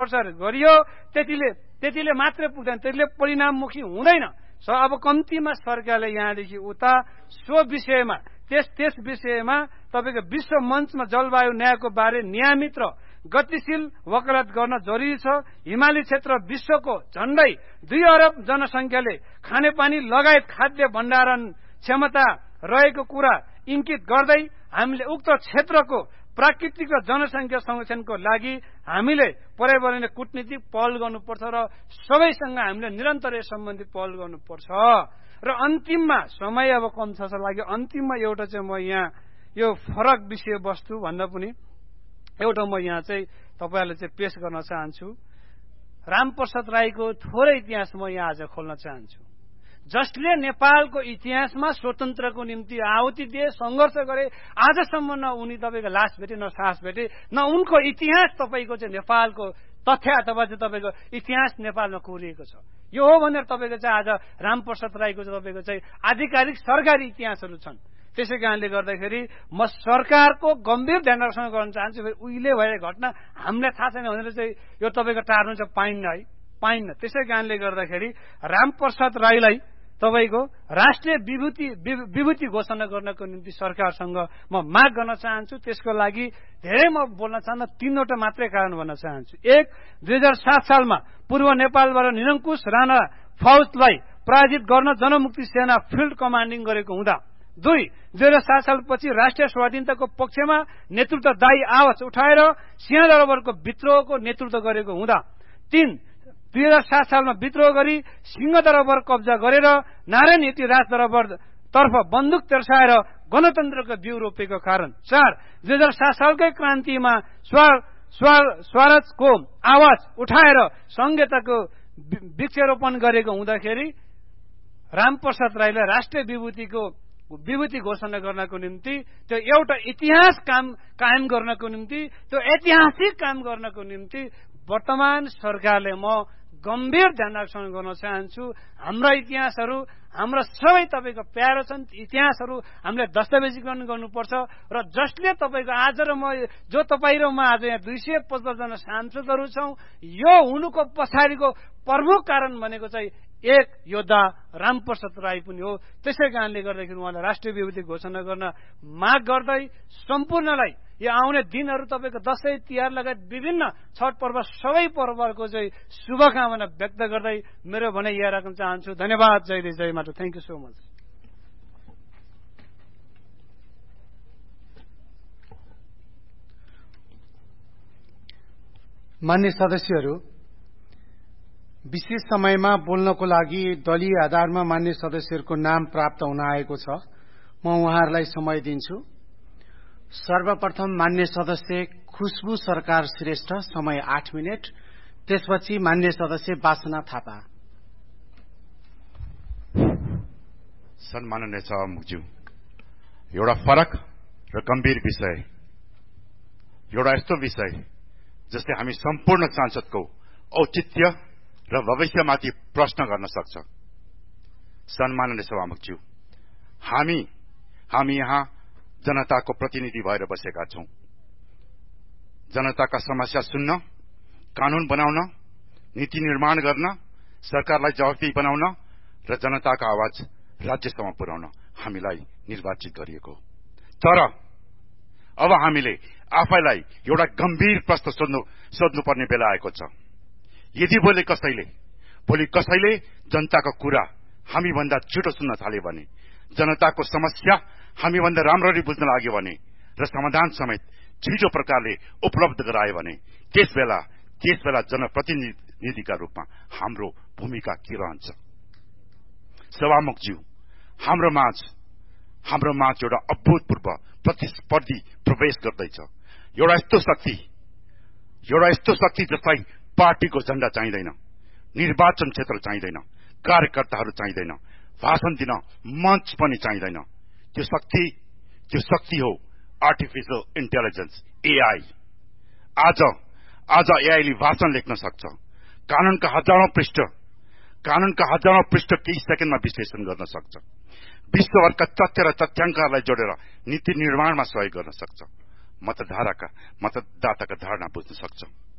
प्रचार गरियो त्यतिले मात्रै पुग्दैन, त्यसले परिणाममुखी हुँदैन। अब कम्तीमा सरकारले यहाँदेखि उता सो विषयमा त्यस विषयमा तपाईको विश्व मञ्चमा जलवायु न्यायको बारे नियमित र गतिशील वकालत गर्न जरुरी छ। हिमाली क्षेत्र विश्वको झण्डै 2 अरब जनसंख्याले खानेपानी लगायत खाद्य भण्डारण क्षमता रहेको कुरा इंकित गर्दै हामीले उक्त क्षेत्रको प्राकृतिक र जनसंख्या संरक्षणको लागि हामीले पर्यावरणीय कूटनीतिक पहल गर्नुपर्छ र सबैसँग हामीले निरन्तर यस सम्बन्धी पहल गर्नुपर्छ। र अन्तिममा समय अब कम छ जस्तो लाग्यो, अन्तिममा एउटा चाहिँ म यहाँ यो फरक विषय वस्तु भन्दा पनि एउटा म यहाँ चाहिँ तपाईहरुले चाहिँ पेश गर्न चाहन्छु। रामप्रसाद राईको थोरै इतिहास म यहाँ आज खोल्न चाहन्छु, जसले नेपालको इतिहासमा स्वतन्त्रको निम्ति आहुति दिए, संघर्ष गरे। आजसम्म न उनी तपाईको लास भेटे न सास भेटे, न उनको इतिहास तपाईको चाहिँ नेपालको तथ्य अथवा चाहिँ तपाईको इतिहास नेपालमा कोरिएको छ। यो हो भनेर तपाईको चाहिँ आज रामप्रसाद राईको चाहिँ तपाईको चाहिँ आधिकारिक सरकारी इतिहासहरू छन्। त्यसै कारणले गर्दाखेरि म सरकारको गम्भीर ध्यान आकर्षण गर्न चाहन्छु। उहिले भएको घटना हामीलाई थाहा छैन भनेर चाहिँ यो तपाईको टार्नु चाहिँ पाइन्न है, पाइन्न। त्यसै कारणले गर्दाखेरि रामप्रसाद राईलाई तपाईको राष्ट्रिय विभूति घोषणा गर्नको निम्ति सरकारसँग म माग गर्न चाहन्छु। त्यसको लागि धेरै म बोल्न चाहन्न, 3वटा मात्रै कारण भन्न चाहन्छु। 1, 2007 सालमा पूर्व नेपालबाट निरङ्कुश राणा फौजलाई पराजित गर्न जनमुक्ति सेना फिल्ड कमान्डिङ गरेको हुँदा। 2, 2007 सालपछि राष्ट्रिय स्वाधीनताको पक्षमा नेतृत्वदायी आवाज उठाएर सिंहदरबारको विद्रोहको नेतृत्व गरेको हुँदा। 3, 2007 सालमा विद्रोह गरी सिंहदरबार कब्जा गरेर नारायण हिटी राजदरबार तर्फ बन्दुक तेर्साएर गणतन्त्रको बिउ रोपेको कारण। 4, 2007 सालकै क्रान्तिमा स्वराजको आवाज उठाएर संहिताको वृक्षारोपण गरेको हुँदाखेरि रामप्रसाद राईलाई राष्ट्रिय विभूति घोषणा गर्नको निम्ति, त्यो एउटा इतिहास कायम गर्नको निम्ति, त्यो ऐतिहासिक काम गर्नको निम्ति वर्तमान सरकारले म गम्भीर ध्यान आकर्षण गर्न चाहन्छु। हाम्रा इतिहासहरू, हाम्रा सबै तपाईको प्यारो छन् इतिहासहरू हामीले दस्तावेजीकरण गर्नुपर्छ। र जसले तपाईको आज र म जो तपाई र म आज यहाँ 250 जना सांसदहरू छौं, यो हुनुको पछाडिको प्रमुख कारण भनेको चाहिँ एक योद्धा रामप्रसाद राई पनि हो। त्यसै कारणले गर्दाखेरि उहाँलाई राष्ट्रिय विभूति घोषणा गर्न माग गर्दै सम्पूर्णलाई यो आउने दिनहरू तपाईको दशैं तिहार लगायत विभिन्न छठ पर्व सबै पर्वको चाहिँ शुभकामना व्यक्त गर्दै मेरो भनाइ यहाँ राख्न चाहन्छु। धन्यवाद। जय देश जय माता। Thank you so much. मान्य सदस्यहरू, विशेष समयमा बोल्नको लागि दलीय आधारमा मान्य सदस्यहरूको नाम प्राप्त हुन आएको छ। म उहाँहरूलाई समय दिन्छु। सर्वप्रथम मान्य सदस्य खुशबु सरकार श्रेष्ठ, समय 8 मिनट। त्यसपछि मान्य सदस्य वासना थापा। सम्माननीय सभामुखज्यू, एउटा फरक र गम्भीर विषय, एउटा यस्तो विषय जसले हामी सम्पूर्ण सांसदको औचित्य र भविष्यमाथि प्रश्न गर्न सक्छ। सम्माननीय सभामुखज्यू, हामी यहाँ जनताको प्रतिनिधि भएर बसेका छौं। जनताका समस्या सुन्न, कानून बनाउन, नीति निर्माण गर्न, सरकारलाई जवाफदेही बनाउन र जनताको आवाज राज्यसम्म पुर्याउन हामीलाई निर्वाचित गरिएको। तर अब हामीले आफैलाई एउटा गम्भीर प्रश्न सोध्नुपर्ने बेला आएको छ। यदि भोलि कसैले जनताको कुरा हामीभन्दा छिटो सुन्न थाले भने, जनताको समस्या हामीभन्दा राम्ररी बुझ्न लाग्यो भने र समाधान समेत छिटो प्रकारले उपलब्ध गरायो भने त्यस बेला जनप्रतिनिधिका रूपमा हाम्रो भूमिका के रहन्छ? सभामुखज्यू, हाम्रो माझ एउटा अभूतपूर्व प्रतिस्पर्धी प्रवेश गर्दैछ। एउटा यस्तो शक्ति जसलाई पार्टीको झण्डा चाहिँदैन, निर्वाचन क्षेत्र चाहिँदैन, कार्यकर्ताहरू चाहिँदैन, भाषण दिन मञ्च पनि चाहिँदैन। त्यो शक्ति हो आर्टिफिशियल इन्टेलिजेन्स, एआई। आज एआईले भाषण लेख्न सक्छ, कानूनका हजारौं पृष्ठ केही सेकेन्डमा विश्लेषण गर्न सक्छ, विश्वभरका तथ्य र तथ्याङ्कहरूलाई जोडेर नीति निर्माणमा सहयोग गर्न सक्छ, मतदाताका धारणा बुझ्न सक्छ।